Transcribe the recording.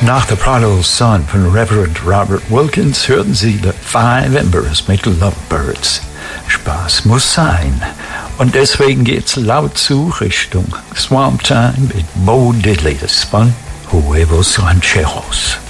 Nach The Prodigal Son von Reverend Robert Wilkins hörten Sie The Five Embers mit Lovebirds. Spaß muss sein. Und deswegen geht's laut zu Richtung Swamp Time mit Bo Diddley, das von Huevos Rancheros.